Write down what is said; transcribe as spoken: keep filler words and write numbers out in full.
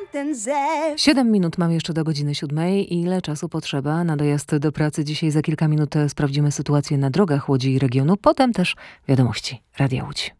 ten zew. Siedem minut mam jeszcze do godziny siódmej. Ile czasu potrzeba na dojazd do pracy? Dzisiaj za kilka minut sprawdzimy sytuację na drogach Łodzi i regionu. Potem też wiadomości Radia Łódź.